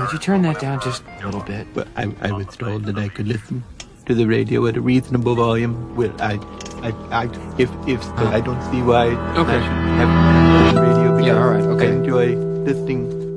Could you turn that down just a little bit? Well, I was told that I could listen to the radio at a reasonable volume. Well, if so, I don't see why I should have radio because Yeah, all right, okay. I enjoy listening